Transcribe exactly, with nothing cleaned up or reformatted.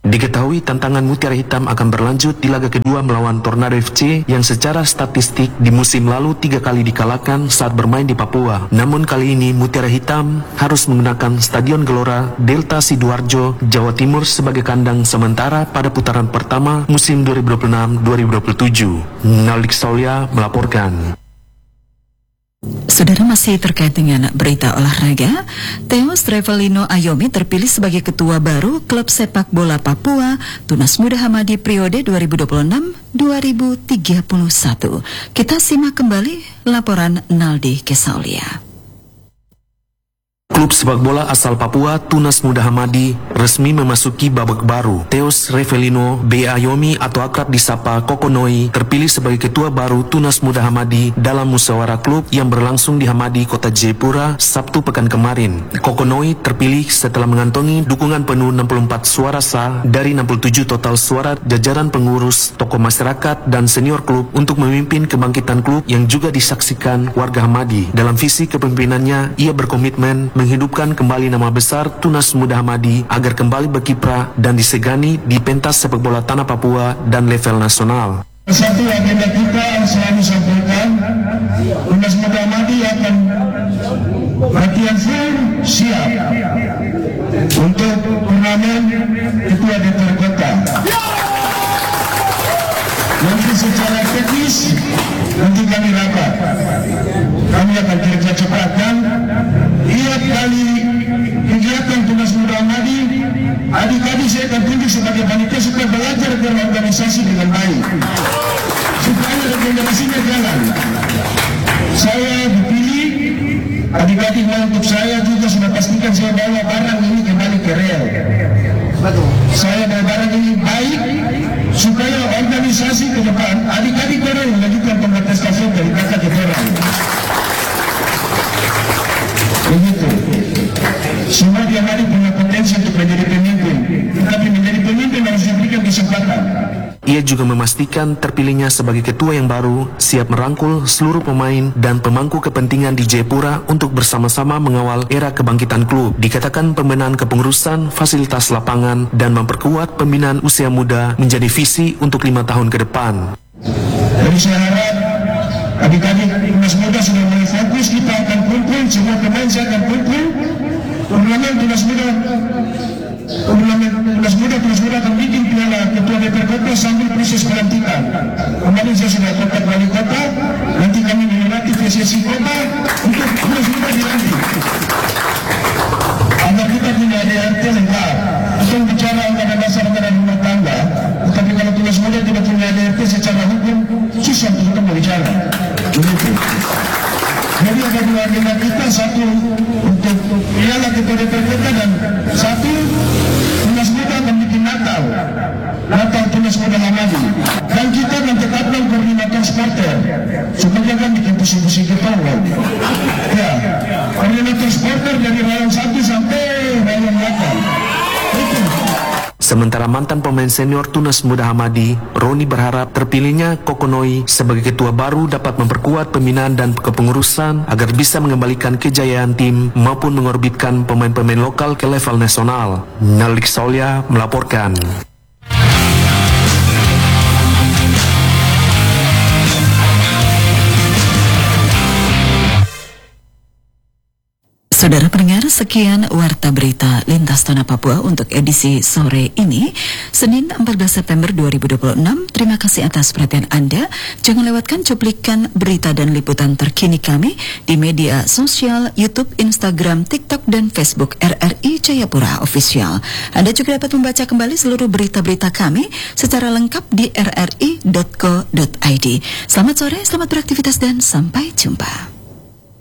Diketahui tantangan Mutiara Hitam akan berlanjut di laga kedua melawan Tornado F C yang secara statistik di musim lalu tiga kali dikalahkan saat bermain di Papua. Namun kali ini Mutiara Hitam harus menggunakan Stadion Gelora Delta Sidoarjo, Jawa Timur sebagai kandang sementara pada putaran pertama musim dua ribu dua puluh enam dua ribu dua puluh tujuh. Nalik Saulia melaporkan. Saudara, masih terkait dengan berita olahraga, Theos Revelino Ayomi terpilih sebagai ketua baru klub sepak bola Papua Tunas Muda Hamadi periode dua ribu dua puluh enam dua ribu tiga puluh satu. Kita simak kembali laporan Naldi Kesaulia. Klub sepak bola asal Papua Tunas Muda Hamadi resmi memasuki babak baru. Theos Revelino B. Ayomi atau akrab disapa Kokonoi terpilih sebagai ketua baru Tunas Muda Hamadi dalam musyawarah klub yang berlangsung di Hamadi, Kota Jayapura, Sabtu pekan kemarin. Kokonoi terpilih setelah mengantongi dukungan penuh enam puluh empat suara sah dari enam puluh tujuh total suara jajaran pengurus, tokoh masyarakat, dan senior klub untuk memimpin kebangkitan klub yang juga disaksikan warga Hamadi. Dalam visi kepemimpinannya, ia berkomitmen menghidupkan kembali nama besar Tunas Muda Hamadi agar kembali berkiprah dan disegani di pentas sepak bola tanah Papua dan level nasional. Satu agenda kita yang selalu sampaikan, Tunas Muda Hamadi akan latihan full siap untuk turnamen ketua D P R Kota. Nanti secara teknis nanti kami rapat, kami akan kerja cepat dan tiap kali kegiatan Tunas Muda Hamadi, adik-adik saya akan tunjuk sebagai panitia supaya belajar dalam organisasi dengan baik, supaya rekomendasinya jalan. Saya dipilih, adik-adik untuk saya juga sudah pastikan saya bawa barang ini kembali ke real. Saya bawa barang ini baik supaya organisasi ke depan adik-adik orang melanjutkan kontestasi dari kakak ke orang. Begitu. Semua dia hari punya potensi untuk menjadi pemimpin, tetapi menjadi pemimpin harus diberikan kesempatan. Ia juga memastikan terpilihnya sebagai ketua yang baru siap merangkul seluruh pemain dan pemangku kepentingan di Jayapura untuk bersama-sama mengawal era kebangkitan klub. Dikatakan pembenahan kepengurusan, fasilitas lapangan, dan memperkuat pembinaan usia muda menjadi visi untuk lima tahun ke depan. Jadi saya harap adik-adik Tunas Muda sudah mulai fokus, kita akan kumpul, semua pemain saya akan kumpul. Turnamen Tunas Muda, turnamen Tunas Muda, Tunas Muda akan bikin piala ketua D P R Kota sambil proses pelantikan. Kemarin saya sudah kontak wali kota, nanti kami menyurati V C C kota untuk Tunas Muda dilantik. Agar kita punya A D R T lengkap. Kita bicara anggaran dasar anggaran rumah tangga, tetapi kalau Tunas Muda tidak punya A D R T secara hukum, susah untuk kita berbicara. Begitu. Jadi ada dua agenda kita, satu untuk piala ketua D P R Kota dan satu Tunas Muda akan bikin Natal, Natal Tunas Muda Hamadi. Dan kita akan tetapkan koordinator supporter supaya kan bikin pusing-pusing ketahuan. Ya, koordinator supporter dari rayon satu sampai rayon delapan. Itu. Sementara mantan pemain senior Tunas Muda Hamadi, Roni berharap terpilihnya Kokonoi sebagai ketua baru dapat memperkuat pembinaan dan kepengurusan agar bisa mengembalikan kejayaan tim maupun mengorbitkan pemain-pemain lokal ke level nasional. Nalik Saulia melaporkan. Saudara pendengar, sekian Warta Berita Lintas Tanah Papua untuk edisi sore ini, Senin empat belas September dua ribu dua puluh enam. Terima kasih atas perhatian Anda. Jangan lewatkan cuplikan berita dan liputan terkini kami di media sosial YouTube, Instagram, TikTok, dan Facebook R R I Jayapura Official. Anda juga dapat membaca kembali seluruh berita-berita kami secara lengkap di r r i dot co dot i d. Selamat sore, selamat beraktivitas, dan sampai jumpa.